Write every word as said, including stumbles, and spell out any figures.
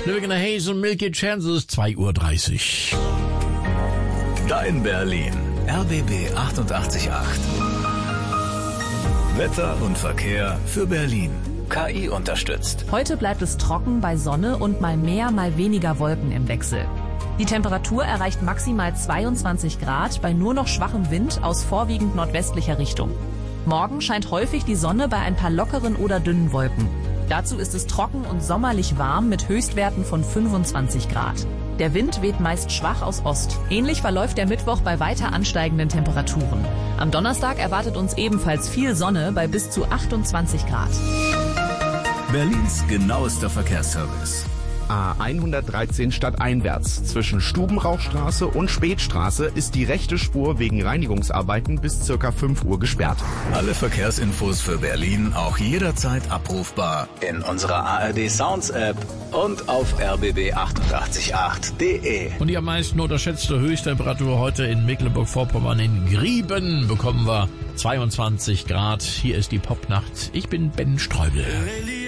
Living in a Haze und Milky Chances, zwei Uhr dreißig. Dein Berlin. R B B achtundachtzig Komma acht. Wetter und Verkehr für Berlin. K I unterstützt. Heute bleibt es trocken bei Sonne und mal mehr, mal weniger Wolken im Wechsel. Die Temperatur erreicht maximal zweiundzwanzig Grad bei nur noch schwachem Wind aus vorwiegend nordwestlicher Richtung. Morgen scheint häufig die Sonne bei ein paar lockeren oder dünnen Wolken. Dazu ist es trocken und sommerlich warm mit Höchstwerten von fünfundzwanzig Grad. Der Wind weht meist schwach aus Ost. Ähnlich verläuft der Mittwoch bei weiter ansteigenden Temperaturen. Am Donnerstag erwartet uns ebenfalls viel Sonne bei bis zu achtundzwanzig Grad. Berlins genauester Verkehrsservice. A hundertdreizehn stadteinwärts. Zwischen Stubenrauchstraße und Spätstraße ist die rechte Spur wegen Reinigungsarbeiten bis circa fünf Uhr gesperrt. Alle Verkehrsinfos für Berlin auch jederzeit abrufbar in unserer A R D Sounds App und auf r b b achtundachtzig Komma acht punkt de. Und die am meisten unterschätzte Höchsttemperatur heute in Mecklenburg-Vorpommern in Grieben bekommen wir zweiundzwanzig Grad. Hier ist die Popnacht. Ich bin Ben Streubel.